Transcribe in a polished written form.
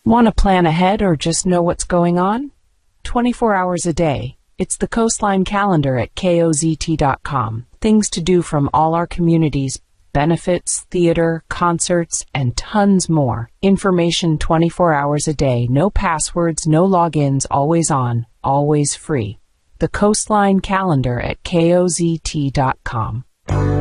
Want to plan ahead or just know what's going on? 24 hours a day. It's the Coastline Calendar at KOZT.com. Things to do from all our communities, benefits, theater, concerts, and tons more. Information 24 hours a day. No passwords, no logins, always on, always free. The Coastline Calendar at KOZT.com.